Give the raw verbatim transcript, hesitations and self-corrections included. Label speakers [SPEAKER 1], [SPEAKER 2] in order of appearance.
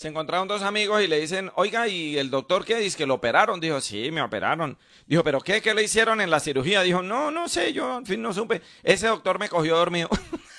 [SPEAKER 1] Se encontraron dos amigos y le dicen, oiga, ¿y el doctor qué? Dice que lo operaron. Dijo, sí, me operaron. Dijo, ¿pero qué? ¿Qué le hicieron en la cirugía? Dijo, no, no sé, yo al fin no supe. Ese doctor me cogió dormido.